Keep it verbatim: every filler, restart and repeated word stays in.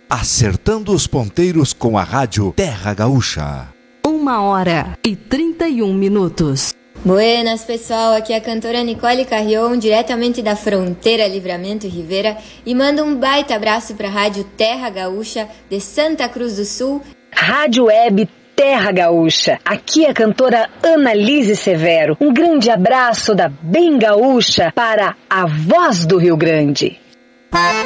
acertando os ponteiros com a rádio Terra Gaúcha. Uma hora e trinta e um minutos. Buenas, pessoal, aqui é a cantora Nicole Carrion, diretamente da fronteira Livramento e Rivera, e mando um baita abraço para a rádio Terra Gaúcha de Santa Cruz do Sul. Rádio Web Terra Gaúcha, aqui é a cantora Annalise Severo. Um grande abraço da Bem Gaúcha para a Voz do Rio Grande.